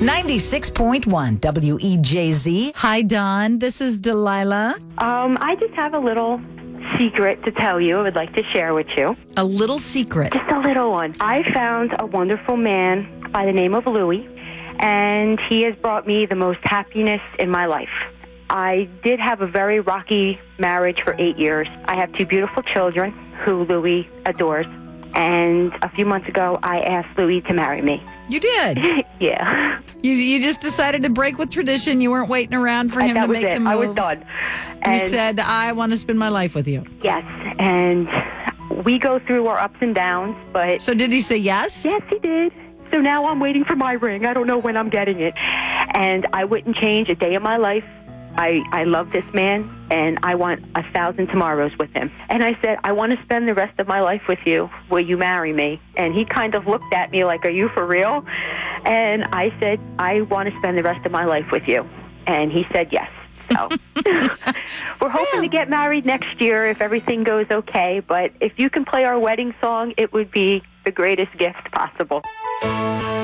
96.1 WEJZ. Hi, Dawn. This is Delilah. I just have a little secret to tell you. I would like to share with you. A little secret. Just a little one. I found a wonderful man by the name of Louis, and he has brought me the most happiness in my life. I did have a very rocky marriage for 8 years. I have 2 beautiful children who Louis adores. And a few months ago, I asked Louis to marry me. You did? Yeah. You just decided to break with tradition. You weren't waiting around for him to make the move. I was done. You said, I want to spend my life with you. Yes, and we go through our ups and downs, but... So did he say yes? Yes, he did. So now I'm waiting for my ring. I don't know when I'm getting it. And I wouldn't change a day of my life. I love this man, and I want 1,000 tomorrows with him. And I said, I want to spend the rest of my life with you. Will you marry me? And he kind of looked at me like, are you for real? And I said, I want to spend the rest of my life with you. And he said yes. So we're hoping to get married next year if everything goes okay. But if you can play our wedding song, it would be the greatest gift possible.